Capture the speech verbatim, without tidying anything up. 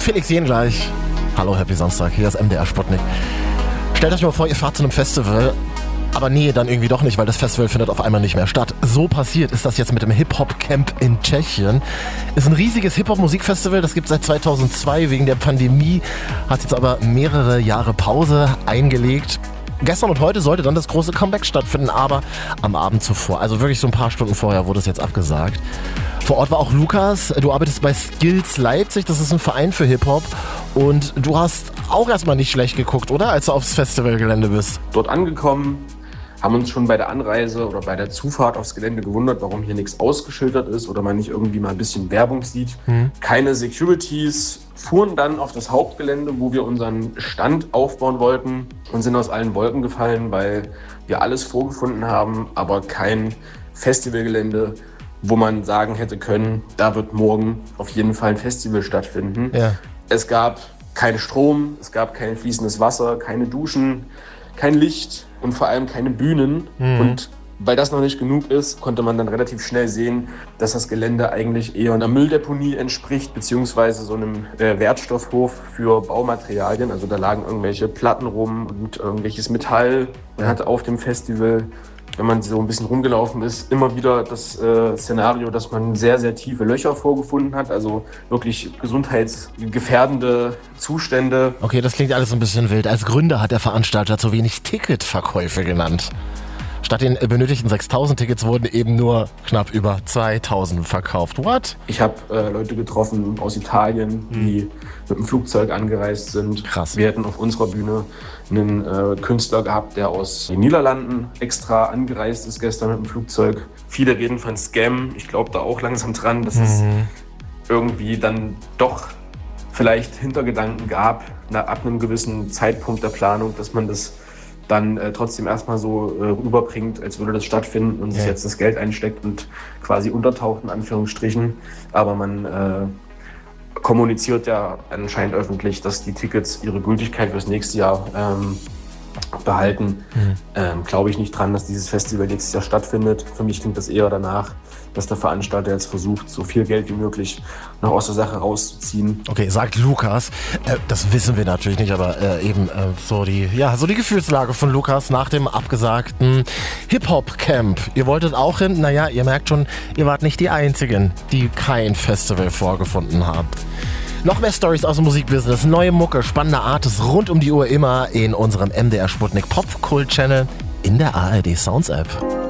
Felix Jähn gleich. Hallo, Happy Samstag, hier ist M D R Sputnik. Stellt euch mal vor, ihr fahrt zu einem Festival, aber nee, dann irgendwie doch nicht, weil das Festival findet auf einmal nicht mehr statt. So passiert ist das jetzt mit dem Hip-Hop-Camp in Tschechien. Ist ein riesiges Hip-Hop-Musikfestival, das gibt es seit zweitausendzwei. Wegen der Pandemie hat jetzt aber mehrere Jahre Pause eingelegt. Gestern und heute sollte dann das große Comeback stattfinden, aber am Abend zuvor, also wirklich so ein paar Stunden vorher, wurde es jetzt abgesagt. Vor Ort war auch Lukas. Du arbeitest bei Skills Leipzig, das ist ein Verein für Hip-Hop. Und du hast auch erstmal nicht schlecht geguckt, oder? Als du aufs Festivalgelände bist. Dort angekommen, haben uns schon bei der Anreise oder bei der Zufahrt aufs Gelände gewundert, warum hier nichts ausgeschildert ist oder man nicht irgendwie mal ein bisschen Werbung sieht. Hm. Keine Securities, fuhren dann auf das Hauptgelände, wo wir unseren Stand aufbauen wollten und sind aus allen Wolken gefallen, weil wir alles vorgefunden haben, aber kein Festivalgelände, wo man sagen hätte können, da wird morgen auf jeden Fall ein Festival stattfinden. Ja. Es gab keinen Strom, es gab kein fließendes Wasser, keine Duschen, kein Licht und vor allem keine Bühnen. Mhm. Und weil das noch nicht genug ist, konnte man dann relativ schnell sehen, dass das Gelände eigentlich eher einer Mülldeponie entspricht, beziehungsweise so einem äh, Wertstoffhof für Baumaterialien. Also da lagen irgendwelche Platten rum und irgendwelches Metall. Man hatte auf dem Festival, wenn man so ein bisschen rumgelaufen ist, immer wieder das äh, Szenario, dass man sehr, sehr tiefe Löcher vorgefunden hat. Also wirklich gesundheitsgefährdende Zustände. Okay, das klingt alles so ein bisschen wild. Als Gründe hat der Veranstalter zu wenig Ticketverkäufe genannt. Statt den benötigten sechstausend Tickets wurden eben nur knapp über zweitausend verkauft. What? Ich habe äh, Leute getroffen aus Italien, die mit dem Flugzeug angereist sind. Krass. Wir hätten auf unserer Bühne einen äh, Künstler gehabt, der aus den Niederlanden extra angereist ist gestern mit dem Flugzeug. Viele reden von Scam. Ich glaube da auch langsam dran, dass mhm. es irgendwie dann doch vielleicht Hintergedanken gab, na, ab einem gewissen Zeitpunkt der Planung, dass man das dann äh, trotzdem erstmal so äh, rüberbringt, als würde das stattfinden und ja. sich jetzt das Geld einsteckt und quasi untertaucht, in Anführungsstrichen. Aber man äh, kommuniziert ja anscheinend öffentlich, dass die Tickets ihre Gültigkeit fürs nächste Jahr ähm, behalten. Mhm. Ähm, glaube ich nicht dran, dass dieses Festival nächstes Jahr stattfindet. Für mich klingt das eher danach, dass der Veranstalter jetzt versucht, so viel Geld wie möglich noch aus der Sache rauszuziehen. Okay, sagt Lukas. Äh, das wissen wir natürlich nicht, aber äh, eben äh, so die, ja, so die Gefühlslage von Lukas nach dem abgesagten Hip-Hop-Camp. Ihr wolltet auch hin? Naja, ihr merkt schon, ihr wart nicht die Einzigen, die kein Festival vorgefunden habt. Noch mehr Storys aus dem Musikbusiness, neue Mucke, spannende Artists rund um die Uhr immer in unserem M D R Sputnik Pop Kult Channel in der A R D Sounds App.